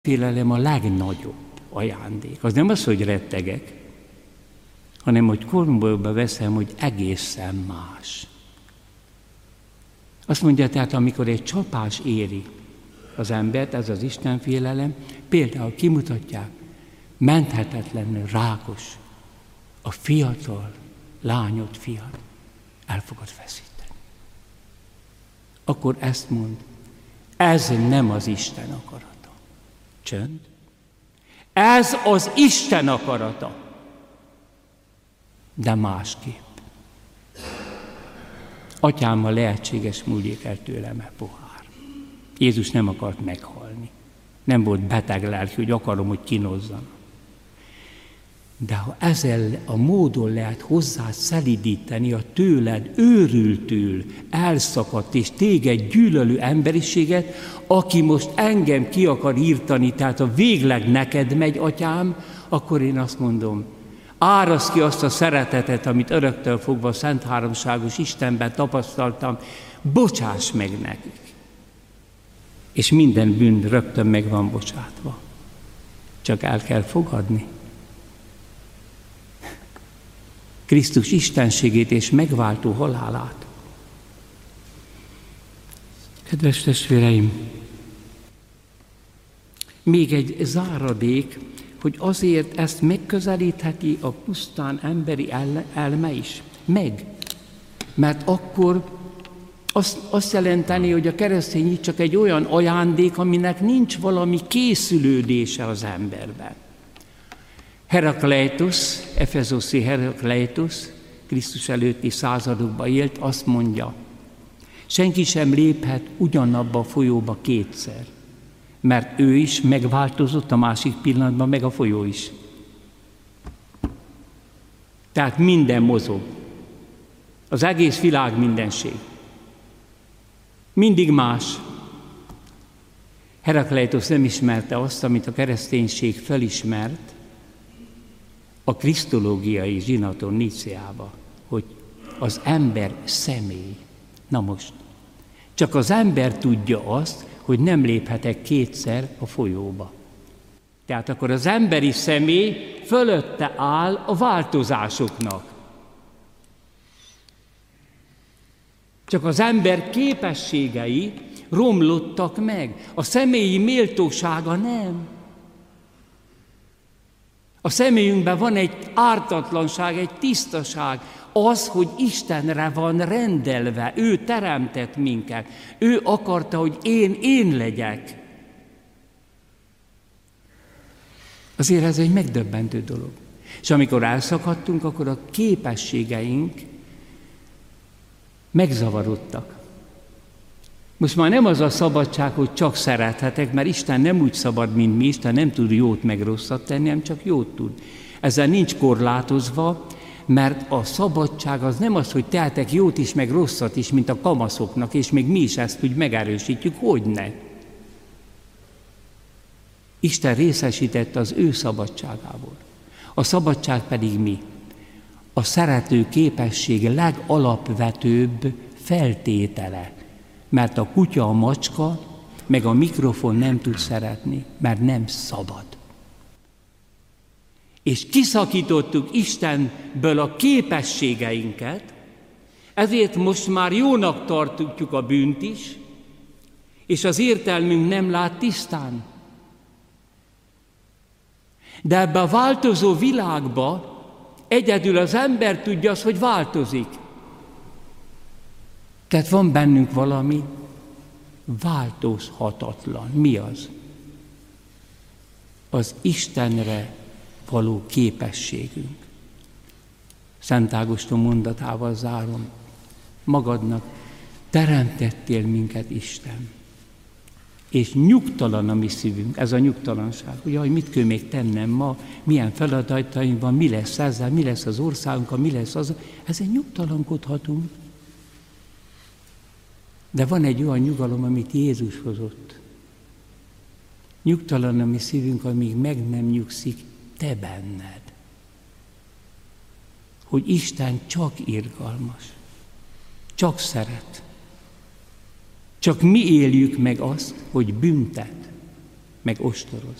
félelem a legnagyobb ajándék. Az nem az, hogy rettegek, hanem hogy komolyba veszem, hogy egészen más. Azt mondja tehát, amikor egy csapás éri az embert, ez az istenfélelem, például kimutatják, menthetetlenül rákos a fiatal lányot, fiat el fogod veszíteni. Akkor ezt mond, ez nem az Isten akarata. Csönd. Ez az Isten akarata. De másképp. Atyámmal lehetséges múljék el tőlem a pohár. Jézus nem akart meghalni. Nem volt beteg lelki, hogy akarom, hogy kínozzanak. De ha ezzel a módon lehet hozzá szelidíteni a tőled őrültül elszakadt és téged gyűlölő emberiséget, aki most engem ki akar írtani, tehát a végleg neked megy, atyám, akkor én azt mondom, árasd ki azt a szeretetet, amit öröktől fogva a Szent Háromságos Istenben tapasztaltam, bocsáss meg nekik. És minden bűn rögtön meg van bocsátva. Csak el kell fogadni. Krisztus istenségét és megváltó halálát. Kedves testvéreim, még egy záradék, hogy azért ezt megközelítheti a pusztán emberi elme is. Mert akkor azt jelenteni, hogy a keresztény csak egy olyan ajándék, aminek nincs valami készülődése az emberben. Herakleitos, efezoszi Herakleitos, Krisztus előtti századokban élt, azt mondja, senki sem léphet ugyanabba a folyóba kétszer, mert ő is megváltozott a másik pillanatban, meg a folyó is. Tehát minden mozog. Az egész világ mindenség. Mindig más. Herakleitos nem ismerte azt, amit a kereszténység felismert a krisztológiai zsinaton Nicéába, hogy az ember személy. Na most, csak az ember tudja azt, hogy nem léphetek kétszer a folyóba. Tehát akkor az emberi személy fölötte áll a változásoknak. Csak az ember képességei romlottak meg, a személyi méltósága nem. A személyünkben van egy ártatlanság, egy tisztaság, az, hogy Istenre van rendelve, ő teremtett minket, ő akarta, hogy én legyek. Azért ez egy megdöbbentő dolog. És amikor elszakadtunk, akkor a képességeink megzavarodtak. Most már nem az a szabadság, hogy csak szerethetek, mert Isten nem úgy szabad, mint mi, Isten nem tud jót meg rosszat tenni, hanem csak jót tud. Ezzel nincs korlátozva, mert a szabadság az nem az, hogy tehetek jót is, meg rosszat is, mint a kamaszoknak, és még mi is ezt úgy megerősítjük, hogyne. Isten részesített az ő szabadságából. A szabadság pedig mi? A szerető képesség legalapvetőbb feltétele. Mert a kutya, a macska, meg a mikrofon nem tud szeretni, mert nem szabad. És kiszakítottuk Istenből a képességeinket, ezért most már jónak tartjuk a bűnt is, és az értelmünk nem lát tisztán. De ebbe a változó világba egyedül az ember tudja azt, hogy változik. Tehát van bennünk valami változhatatlan. Mi az? Az Istenre való képességünk. Szent Ágoston mondatával zárom. Magadnak teremtettél minket, Isten. És nyugtalan a mi szívünk, ez a nyugtalanság. Ugye, hogy mit kell még tennem ma, milyen feladataim van, mi lesz ezzel, mi lesz az országunkkal, mi lesz az. Ezen nyugtalankodhatunk. De van egy olyan nyugalom, amit Jézus hozott. Nyugtalan a mi szívünk, amíg meg nem nyugszik te benned. Hogy Isten csak irgalmas, csak szeret. Csak mi éljük meg azt, hogy büntet. meg ostoroz.